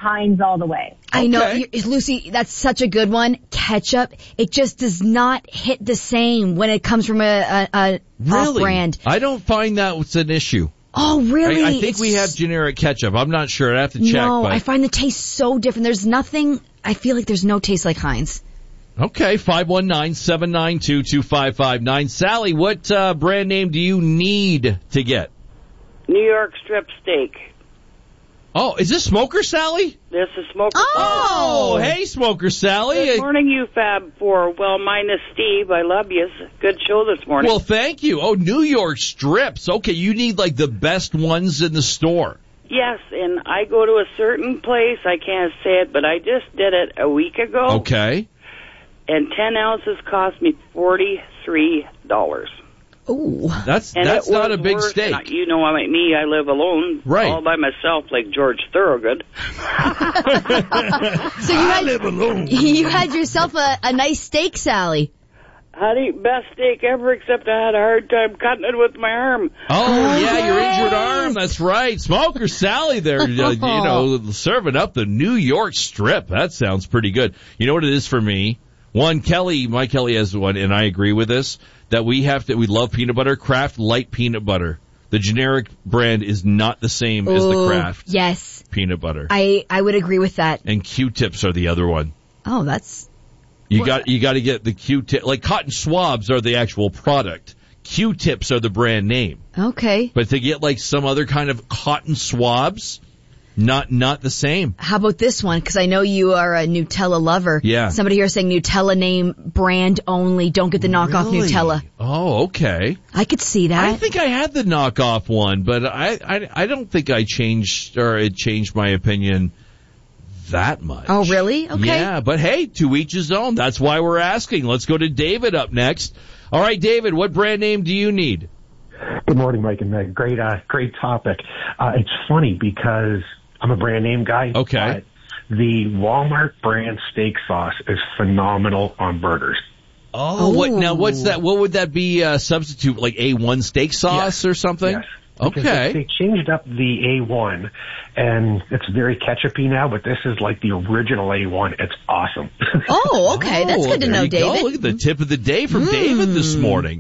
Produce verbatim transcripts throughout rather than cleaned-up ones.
Heinz all the way. I know, Okay. you- Lucy, that's such a good one. Ketchup, it just does not hit the same when it comes from a, a, a Really? off-brand. I don't find that was an issue. Oh, really? I, I think It's- we have generic ketchup. I'm not sure. I have to check. No, but... I find the taste so different. There's nothing, I feel like there's no taste like Heinz. Okay, five one nine, seven nine two, two five five nine. Sally, what uh, brand name do you need to get? New York strip steak. Oh, is this Smoker Sally? This is Smoker. Oh, hey, Smoker Sally. Good morning, you Fab Four. Well, minus Steve. I love you. Good show this morning. Well, thank you. Oh, New York strips. Okay, you need like the best ones in the store. Yes, and I go to a certain place. I can't say it, but I just did it a week ago. Okay. And ten ounces cost me forty-three dollars. Ooh. That's And that's it not was a big worse, steak. and I- You know, like me, I live alone, Right. all by myself, like George Thorogood. So you had, live alone. you had yourself a, a nice steak, Sally. Honey, best steak ever, except I had a hard time cutting it with my arm. Oh, yeah, your yes. injured arm. That's right. Smoker Sally there, uh, you know, serving up the New York strip. That sounds pretty good. You know what it is for me? One, Kelly, my Kelly has one, and I agree with this, that we have to, we love peanut butter, Kraft light peanut butter. The generic brand is not the same as the Ooh, Kraft Yes, peanut butter. I, I would agree with that. And Q-tips are the other one. Oh, that's... You What? got you got to get the Q-tip. Like cotton swabs are the actual product. Q-tips are the brand name. Okay. But to get like some other kind of cotton swabs, not not the same. How about this one? Because I know you are a Nutella lover. Yeah. Somebody here saying Nutella name brand only. Don't get the knockoff Really? Nutella. Oh, okay. I could see that. I think I had the knockoff one, but I, I I don't think I changed or it changed my opinion that much. Oh, really? Okay. Yeah, but hey, to each his own. That's why we're asking. Let's go to David up next. All right, David, what brand name do you need? Good morning, Mike and Meg. Great, uh, great topic. Uh, it's funny because I'm a brand name guy. Okay. But the Walmart brand steak sauce is phenomenal on burgers. Oh, what now? What's that? What would that be? Uh, substitute like A one steak sauce Yes. or something? Yes. Because Okay. They, they changed up the A one, and it's very ketchupy now, but this is like the original A one. It's awesome. Oh, okay. That's Oh, good to there know, you go. David. Look at the tip of the day from David this morning.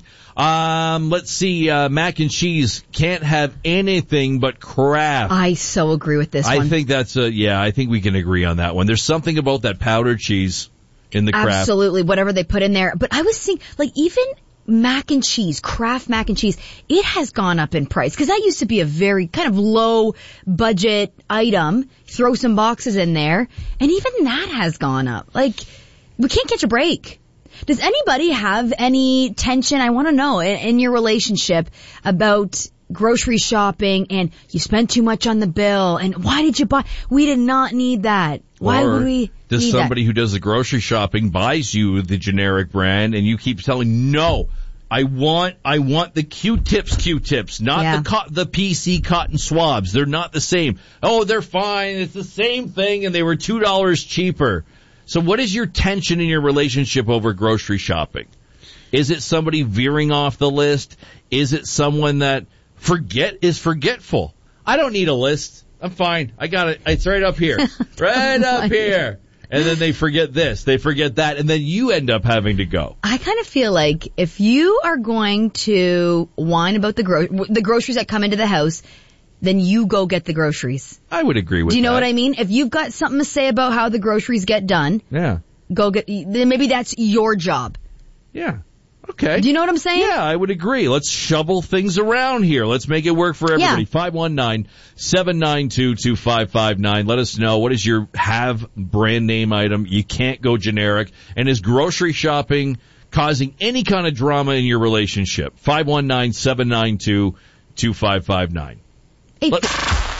Um, let's see. Uh, mac and cheese can't have anything but Kraft. I so agree with this I one. think that's a yeah. I think we can agree on that one. There's something about that powdered cheese in the Kraft. Absolutely, whatever they put in there. But I was seeing, like, even mac and cheese, Kraft mac and cheese, it has gone up in price. Because that used to be a very kind of low budget item. Throw some boxes in there. And even that has gone up. Like, we can't catch a break. Does anybody have any tension, I want to know, in, in your relationship about grocery shopping and you spent too much on the bill and why did you buy? We did not need that. Why or would we does need somebody that? who does the grocery shopping buys you the generic brand and you keep telling no, I want I want the Q-tips Q-tips, not Yeah. the co- the P C cotton swabs. They're not the same. Oh, they're fine. It's the same thing and they were two dollars cheaper. So what is your tension in your relationship over grocery shopping? Is it somebody veering off the list? Is it someone that forget is forgetful? I don't need a list. I'm fine. I got it. It's right up here. Right up here. And then they forget this. They forget that. And then you end up having to go. I kind of feel like if you are going to whine about the gro- the groceries that come into the house, then you go get the groceries. I would agree with that. Do you know what I mean? If you've got something to say about how the groceries get done, Yeah. go get, then maybe that's your job. Yeah. Okay. Do you know what I'm saying? Yeah, I would agree. Let's shovel things around here. Let's make it work for everybody. Yeah. five one nine, seven nine two, two five five nine. Let us know, what is your have brand name item? You can't go generic. And is grocery shopping causing any kind of drama in your relationship? five one nine, seven nine two, two five five nine. eight Let-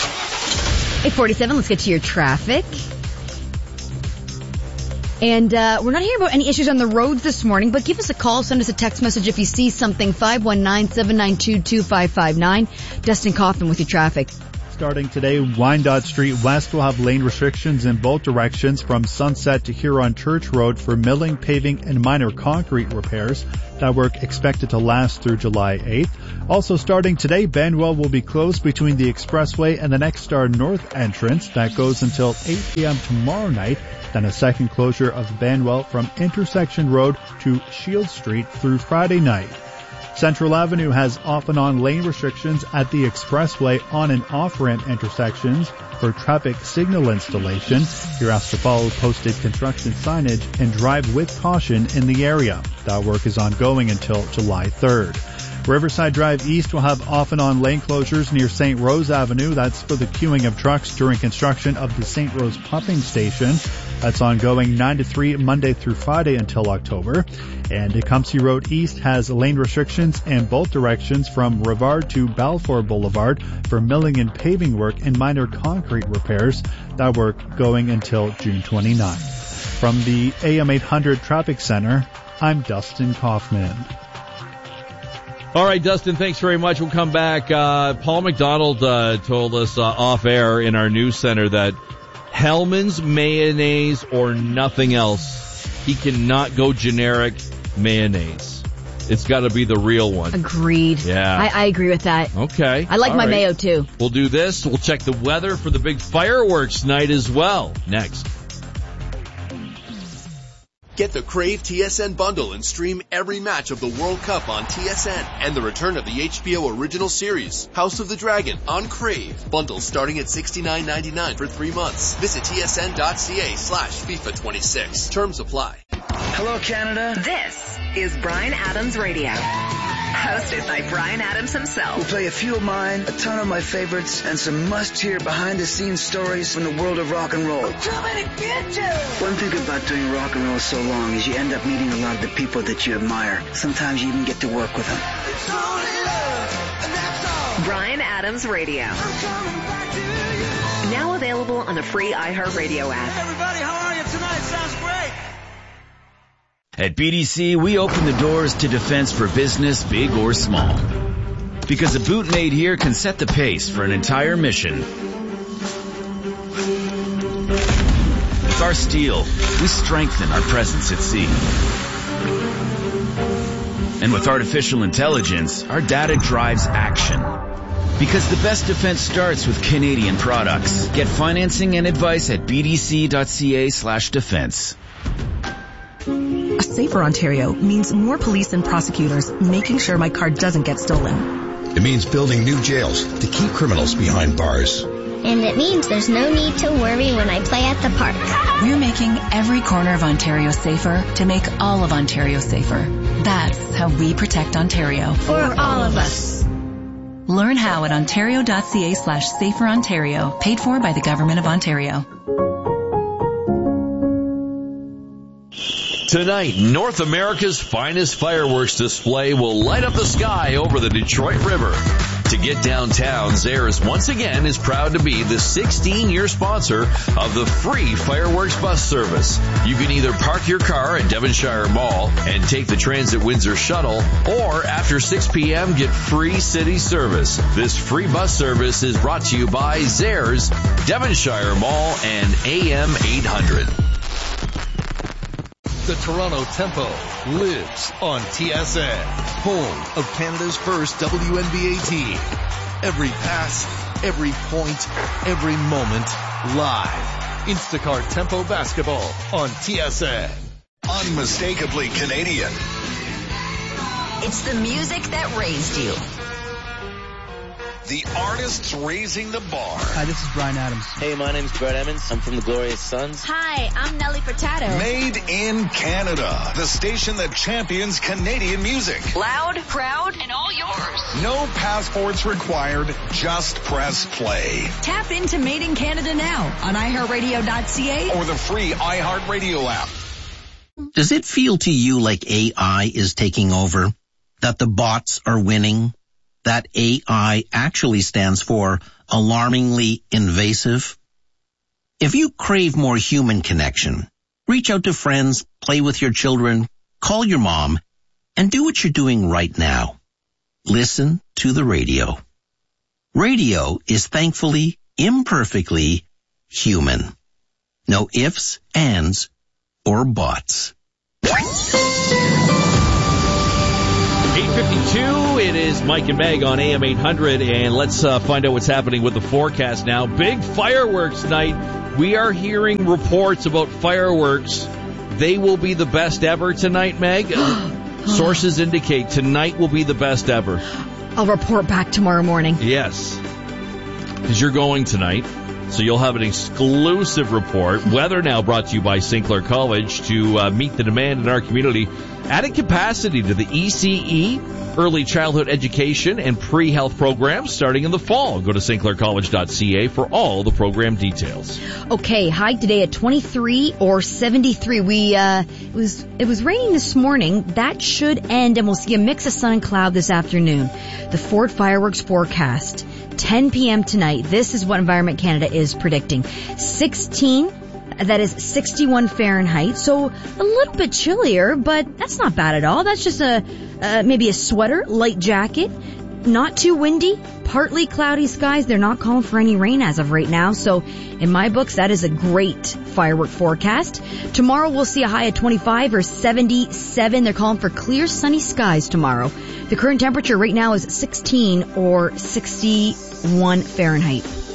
forty-seven, let's get to your traffic. And uh we're not hearing about any issues on the roads this morning, but give us a call, send us a text message if you see something, five one nine, seven nine two, two five five nine. Dustin Kaufman with your traffic. Starting today, Wyandotte Street West will have lane restrictions in both directions from Sunset to Huron Church Road for milling, paving, and minor concrete repairs. That work expected to last through July eighth. Also starting today, Benwell will be closed between the Expressway and the Next Star North entrance. That goes until eight p.m. tomorrow night. Then a second closure of Benwell from Intersection Road to Shield Street through Friday night. Central Avenue has off and on lane restrictions at the Expressway on and off-ramp intersections for traffic signal installation. You're asked to follow posted construction signage and drive with caution in the area. That work is ongoing until July third. Riverside Drive East will have off and on lane closures near Saint Rose Avenue. That's for the queuing of trucks during construction of the Saint Rose pumping station. That's ongoing nine to three Monday through Friday until October. And Tecumseh Road East has lane restrictions in both directions from Rivard to Balfour Boulevard for milling and paving work and minor concrete repairs. That work going until June twenty-ninth. From the A M eight hundred Traffic Center, I'm Dustin Kaufman. All right, Dustin, thanks very much. We'll come back. Uh, Paul McDonald uh, told us uh, off air in our news center that Hellman's mayonnaise or nothing else. He cannot go generic mayonnaise. It's got to be the real one. Agreed. Yeah. I, I agree with that. Okay. I like All my right. mayo too. We'll do this. We'll check the weather for the big fireworks night as well. Next. Get the Crave T S N bundle and stream every match of the World Cup on T S N and the return of the H B O original series, House of the Dragon, on Crave. Bundles starting at sixty-nine ninety-nine for three months. Visit tsn.ca slash FIFA twenty-six. Terms apply. Hello, Canada. This is Bryan Adams Radio. Hosted by Bryan Adams himself. We'll play a few of mine, a ton of my favorites, and some must-hear behind-the-scenes stories from the world of rock and roll. I'm coming to get you! One thing about doing rock and roll so long is you end up meeting a lot of the people that you admire. Sometimes you even get to work with them. It's only love, and that's all. Bryan Adams Radio. I'm coming back to you. Now available on the free iHeartRadio app. Hey everybody, how are you tonight? Sounds great. At B D C, we open the doors to defense for business, big or small. Because a boot made here can set the pace for an entire mission. With our steel, we strengthen our presence at sea. And with artificial intelligence, our data drives action. Because the best defense starts with Canadian products. Get financing and advice at bdc.ca slash defense. A safer Ontario means more police and prosecutors making sure my car doesn't get stolen. It means building new jails to keep criminals behind bars. And it means there's no need to worry when I play at the park. We're making every corner of Ontario safer to make all of Ontario safer. That's how we protect Ontario. For all of us. Learn how at ontario.ca slash safer Ontario. Paid for by the Government of Ontario. Tonight, North America's finest fireworks display will light up the sky over the Detroit River. To get downtown, Zehrs once again is proud to be the sixteen-year sponsor of the free fireworks bus service. You can either park your car at Devonshire Mall and take the Transit Windsor shuttle, or after six p.m. get free city service. This free bus service is brought to you by Zehrs, Devonshire Mall, and A M eight hundred. The Toronto Tempo lives on T S N, home of Canada's first W N B A team. Every pass, every point, every moment, live. Instacart Tempo Basketball on T S N. Unmistakably Canadian. It's the music that raised you. The artists raising the bar. Hi, this is Bryan Adams. Hey, my name's Brett Emmons. I'm from the Glorious Sons. Hi, I'm Nelly Furtado. Made in Canada. The station that champions Canadian music. Loud, proud, and all yours. No passports required. Just press play. Tap into Made in Canada now on i heart radio dot c a or the free iHeartRadio app. Does it feel to you like A I is taking over? That the bots are winning? That A I actually stands for alarmingly invasive? If you crave more human connection, reach out to friends, play with your children, call your mom, and do what you're doing right now. Listen to the radio. Radio is thankfully imperfectly human. No ifs, ands, or buts. eight fifty-two, it is Mike and Meg on A M eight hundred, and let's uh, find out what's happening with the forecast now. Big fireworks night. We are hearing reports about fireworks. They will be the best ever tonight, Meg. Sources indicate tonight will be the best ever. I'll report back tomorrow morning. Yes, because you're going tonight. So you'll have an exclusive report. Weather now brought to you by Saint Clair College to uh, meet the demand in our community. Added capacity to the E C E, early childhood education and pre-health programs starting in the fall. Go to st clair college dot c a for all the program details. Okay, high today at twenty-three or seventy-three. We uh it was it was raining this morning. That should end, and we'll see a mix of sun and cloud this afternoon. The Fort fireworks forecast. ten p.m. tonight. This is what Environment Canada is predicting. sixteen, that is sixty-one Fahrenheit, so a little bit chillier, but that's not bad at all. That's just a uh, maybe a sweater, light jacket, not too windy, partly cloudy skies. They're not calling for any rain as of right now, so in my books, that is a great firework forecast. Tomorrow, we'll see a high of twenty-five or seventy-seven. They're calling for clear, sunny skies tomorrow. The current temperature right now is sixteen or sixty-one Fahrenheit.